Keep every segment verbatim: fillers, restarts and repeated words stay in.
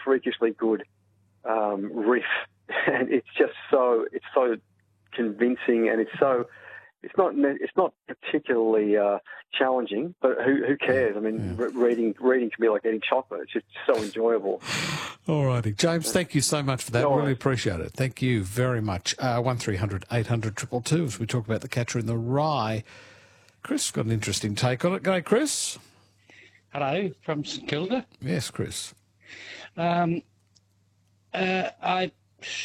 freakishly good um, riff, and it's just so it's so convincing, and it's so it's not it's not particularly uh, challenging, but who who cares? I mean, yeah. re- reading reading can be like eating chocolate. It's just so enjoyable. All righty, James. Thank you so much for that. No really appreciate it. Thank you very much. Uh, one three hundred eight hundred two two two as we talk about The Catcher in the Rye. Chris got an interesting take on it. Go, Chris. Hello, from St Kilda. Yes, Chris. Um, uh, I,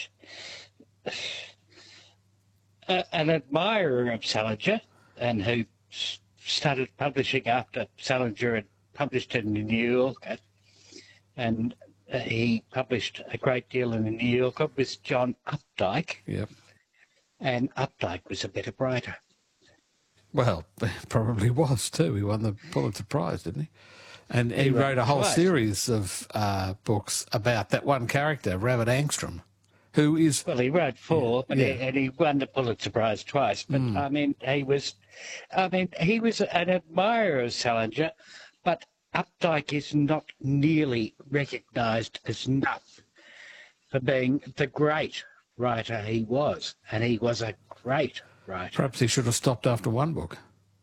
uh, an admirer of Salinger, and who s- started publishing after Salinger had published in the New Yorker, and uh, he published a great deal in the New Yorker, was John Updike. Yep. And Updike was a better writer. Well, probably was too. He won the Pulitzer Prize, didn't he? And he, he wrote, wrote a whole twice. series of uh, books about that one character, Rabbit Angstrom, who is... Well, he wrote four, yeah, and, yeah. He, and he won the Pulitzer Prize twice. But, mm. I mean, he was... I mean, he was an admirer of Salinger, but Updike is not nearly recognised as enough for being the great writer he was. And he was a great writer. Perhaps he should have stopped after one book.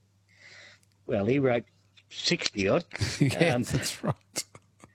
Well, he wrote sixty odd. Yes, um, that's right.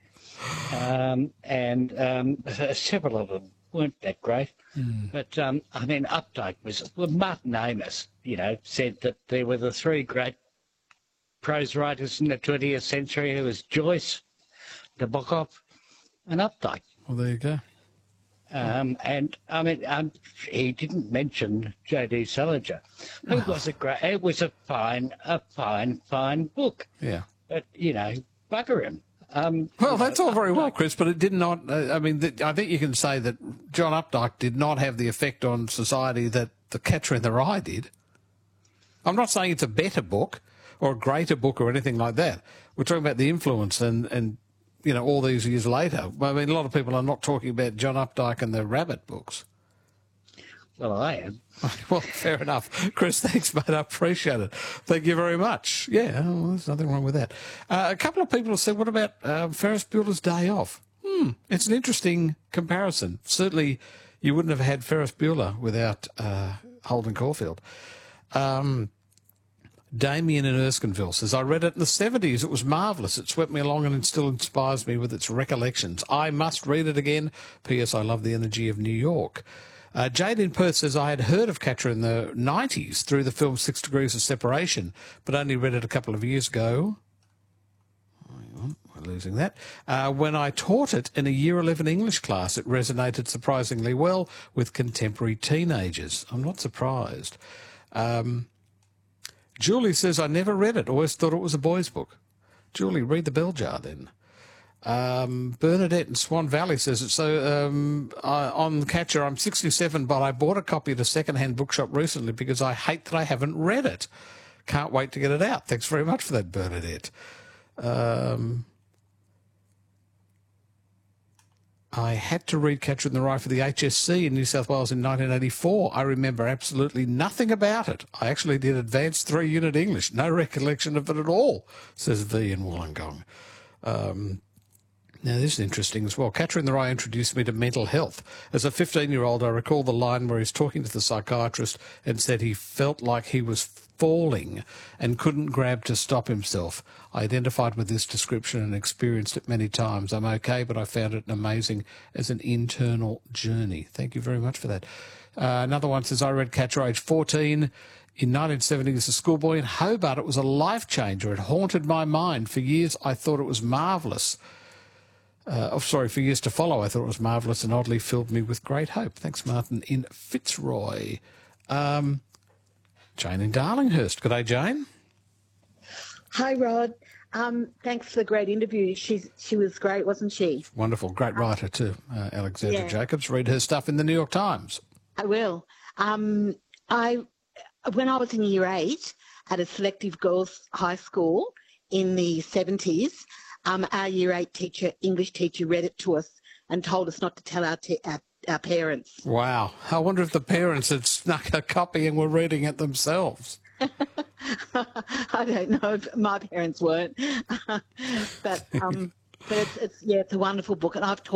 um, and um, several of them weren't that great. Mm. But, um, I mean, Updike was... Well, Martin Amis, you know, said that there were the three great prose writers in the twentieth century. Who was Joyce, Nabokov, and Updike. Well, there you go. Um, and, I mean, um, he didn't mention J D Salinger, who oh. was a great... It was a fine, a fine, fine book. Yeah. But, you know, bugger him. Um, well, that's all very well, Chris, but it did not... Uh, I mean, th- I think you can say that John Updike did not have the effect on society that The Catcher in the Rye did. I'm not saying it's a better book or a greater book or anything like that. We're talking about the influence and... and you know, all these years later. I mean, a lot of people are not talking about John Updike and the Rabbit books. Well, I am. Well, fair enough. Chris, thanks, mate. I appreciate it. Thank you very much. Yeah, well, there's nothing wrong with that. Uh, a couple of people have said, what about uh, Ferris Bueller's Day Off? Hmm, it's an interesting comparison. Certainly, you wouldn't have had Ferris Bueller without uh, Holden Caulfield. Um... Damien in Erskineville says, I read it in the seventies. It was marvellous. It swept me along and it still inspires me with its recollections. I must read it again. P S. I love the energy of New York. Uh, Jade in Perth says, I had heard of Catcher in the nineties through the film Six Degrees of Separation, but only read it a couple of years ago. We're losing that. Uh, when I taught it in a Year eleven English class, it resonated surprisingly well with contemporary teenagers. I'm not surprised. Um... Julie says, I never read it. Always thought it was a boys' book. Julie, read The Bell Jar then. Um, Bernadette in Swan Valley says, so um, I, on Catcher, I'm sixty-seven, but I bought a copy at a second-hand bookshop recently because I hate that I haven't read it. Can't wait to get it out. Thanks very much for that, Bernadette. Um, I had to read Catcher in the Rye for the H S C in New South Wales in nineteen eighty-four. I remember absolutely nothing about it. I actually did advanced three-unit English. No recollection of it at all, says V in Wollongong. Um, now, this is interesting as well. Catcher in the Rye introduced me to mental health. As a fifteen-year-old, I recall the line where he's talking to the psychiatrist and said he felt like he was falling and couldn't grab to stop himself. I identified with this description and experienced it many times. I'm okay, but I found it amazing as an internal journey. Thank you very much for that. Uh, another one says, I read Catcher age fourteen. In nineteen seventy, as a schoolboy in Hobart, it was a life changer. It haunted my mind. For years, I thought it was marvellous. Uh, oh, sorry, for years to follow, I thought it was marvellous and oddly filled me with great hope. Thanks, Martin in Fitzroy. Um, Jane in Darlinghurst. Good day, Jane. Hi, Rod. Um, thanks for the great interview. She's She was great, wasn't she? Wonderful. Great writer too, uh, Alexandra yeah. Jacobs. Read her stuff in the New York Times. I will. Um, I When I was in year eight at a selective girls' high school in the seventies, um, our year eight teacher, English teacher, read it to us and told us not to tell our, te- our, our parents. Wow. I wonder if the parents had snuck a copy and were reading it themselves. I don't know if my parents weren't. but um, but it's, it's, yeah, it's a wonderful book. And I've taught